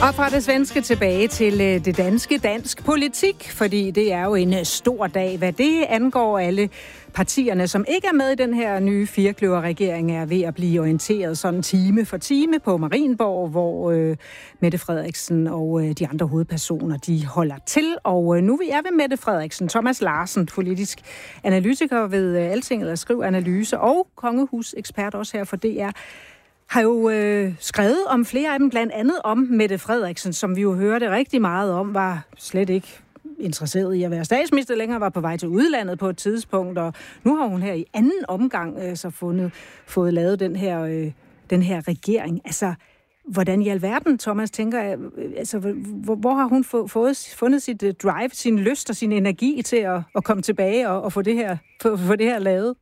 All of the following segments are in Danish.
Og fra det svenske tilbage til det danske, dansk politik, fordi det er jo en stor dag, hvad det angår. Alle partierne, som ikke er med i den her nye firekløverregering, er ved at blive orienteret sådan time for time på Marienborg, hvor Mette Frederiksen og de andre hovedpersoner, de holder til. Og nu er ved Mette Frederiksen. Thomas Larsen, politisk analytiker ved Altinget og Skriv Analyse, og kongehusekspert også her for DR, har jo skrevet om flere af dem, blandt andet om Mette Frederiksen, som vi jo hørte rigtig meget om, var slet ikke interesseret i at være statsminister længere, var på vej til udlandet på et tidspunkt, og nu har hun her i anden omgang så fået lavet den her regering. Altså, hvordan i alverden, Thomas, tænker jeg, altså, hvor har hun fundet sit drive, sin lyst og sin energi til at komme tilbage og få det her lavet?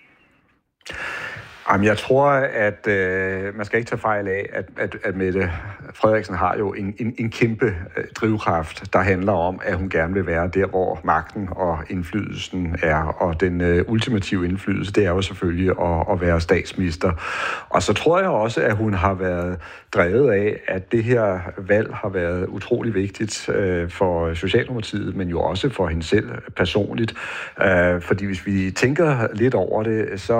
Jamen, jeg tror, at man skal ikke tage fejl af, at Mette Frederiksen har jo en kæmpe drivkraft, der handler om, at hun gerne vil være der, hvor magten og indflydelsen er. Og den ultimative indflydelse, det er jo selvfølgelig at være statsminister. Og så tror jeg også, at hun har været drevet af, at det her valg har været utrolig vigtigt for Socialdemokratiet, men jo også for hende selv personligt. Fordi hvis vi tænker lidt over det, så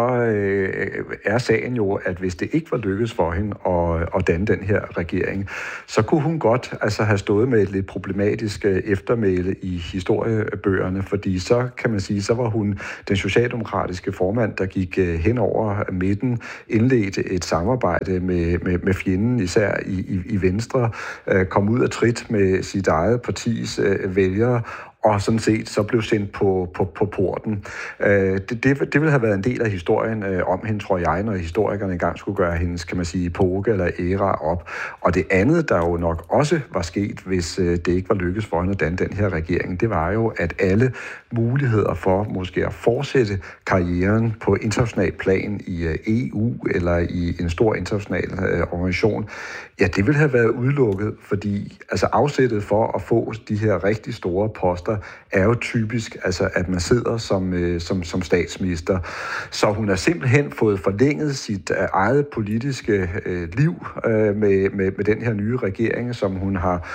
er sagen jo, at hvis det ikke var lykkedes for hende at danne den her regering, så kunne hun godt have stået med et lidt problematisk eftermæle i historiebøgerne, fordi så kan man sige, så var hun den socialdemokratiske formand, der gik hen over midten, indledte et samarbejde med fjenden, især i Venstre, kom ud af trit med sit eget partis vælgere, og sådan set så blev sendt på porten. Det ville have været en del af historien om hende, tror jeg, når historikerne engang skulle gøre hendes, kan man sige, epoke eller æra op. Og det andet, der jo nok også var sket, hvis det ikke var lykkedes for hende at danne den her regering, det var jo, at alle muligheder for måske at fortsætte karrieren på international plan i EU eller i en stor international organisation, ja, det ville have været udelukket, fordi afsættet for at få de her rigtig store poster er jo typisk, at man sidder som statsminister. Så hun har simpelthen fået forlænget sit eget politiske liv med den her nye regering, som hun har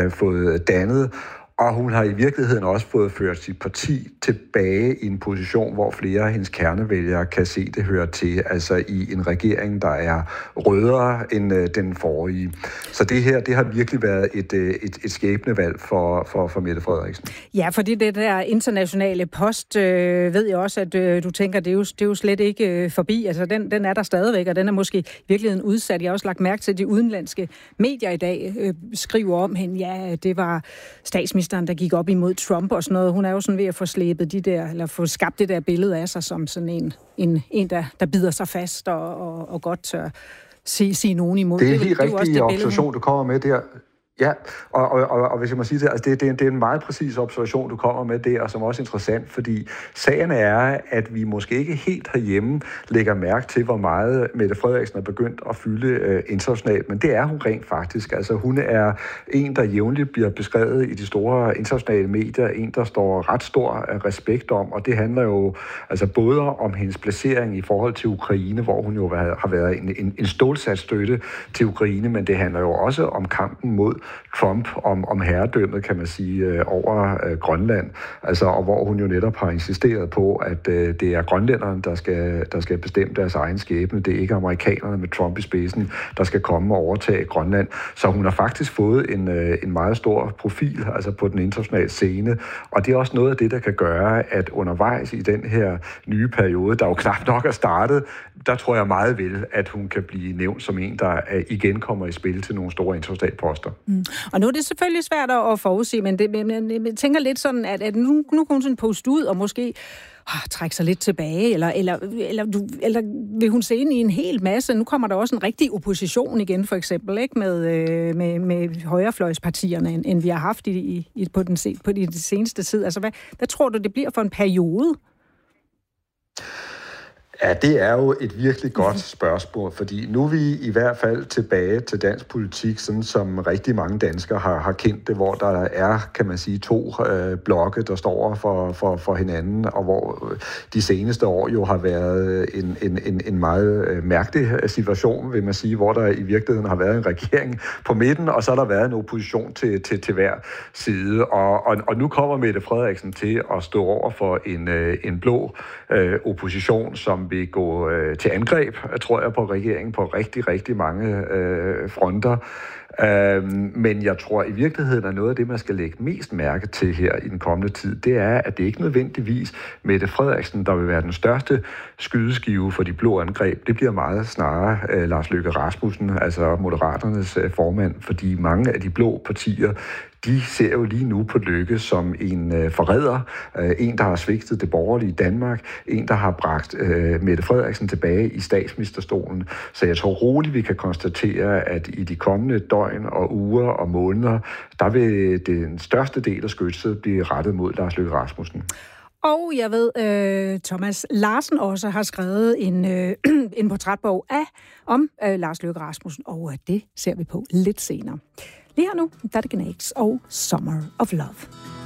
fået dannet. Og hun har i virkeligheden også fået ført sit parti tilbage i en position, hvor flere af hendes kernevælgere kan se det høre til, i en regering, der er rødere end den forrige. Så det her, det har virkelig været et skæbnevalg for Mette Frederiksen. Ja, fordi det der internationale post, ved jeg også, at du tænker, det er jo slet ikke forbi. Altså, den er der stadigvæk, og den er måske i virkeligheden udsat. Jeg har også lagt mærke til, at de udenlandske medier i dag skriver om hende. Ja, det var statsminister, der gik op imod Trump og sådan noget. Hun er jo sådan ved at få slæbet få skabt det der billede af sig som sådan en der bider sig fast og godt tør sige nogen imod. Det er en helt rigtig observation, du kommer med der. Ja, og hvis jeg må sige det, det er en meget præcis observation, du kommer med der, som også er interessant, fordi sagen er, at vi måske ikke helt herhjemme lægger mærke til, hvor meget Mette Frederiksen er begyndt at fylde internationalt, men det er hun rent faktisk. Hun er en, der jævnligt bliver beskrevet i de store internationale medier, en, der står ret stor respekt om, og det handler jo både om hendes placering i forhold til Ukraine, hvor hun jo har været en stålsat støtte til Ukraine, men det handler jo også om kampen mod Trump om herredømmet, kan man sige, over Grønland. Og hvor hun jo netop har insisteret på, at det er grønlænderne, der skal bestemme deres egen skæbne. Det er ikke amerikanerne med Trump i spidsen, der skal komme og overtage Grønland. Så hun har faktisk fået en meget stor profil på den internationale scene. Og det er også noget af det, der kan gøre, at undervejs i den her nye periode, der jo knap nok er startet, der tror jeg meget vel, at hun kan blive nævnt som en, der igen kommer i spil til nogle store internationale poster. Og nu er det selvfølgelig svært at forudse, men jeg tænker lidt sådan, at nu kan hun sådan poste ud og måske trække sig lidt tilbage, eller vil hun se ind i en hel masse? Nu kommer der også en rigtig opposition igen, for eksempel, ikke med højrefløjspartierne, end vi har haft på den seneste tid. Hvad tror du, det bliver for en periode? Ja, det er jo et virkelig godt spørgsmål, fordi nu er vi i hvert fald tilbage til dansk politik, sådan som rigtig mange danskere har kendt det, hvor der er, kan man sige, to blokke, der står for hinanden, og hvor de seneste år jo har været en meget mærkelig situation, vil man sige, hvor der i virkeligheden har været en regering på midten, og så har der været en opposition til hver side. Og nu kommer Mette Frederiksen til at stå over for en blå opposition, som vil gå til angreb, tror jeg, på regeringen på rigtig, rigtig mange fronter. Men jeg tror i virkeligheden, at noget af det, man skal lægge mest mærke til her i den kommende tid, det er, at det ikke nødvendigvis Mette Frederiksen, der vil være den største skydeskive for de blå angreb. Det bliver meget snarere Lars Løkke Rasmussen, altså Moderaternes formand, fordi mange af de blå partier, de ser jo lige nu på Løkke som en forræder, en, der har svigtet det borgerlige Danmark, en, der har bragt Mette Frederiksen tilbage i statsministerstolen. Så jeg tror roligt, vi kan konstatere, at i de kommende døgn og uger og måneder, der vil den største del af skytset blive rettet mod Lars Løkke Rasmussen. Og jeg ved, Thomas Larsen også har skrevet en portrætbog om Lars Løkke Rasmussen, og det ser vi på lidt senere. Lige her nu, der er det Gnags og Summer of Love.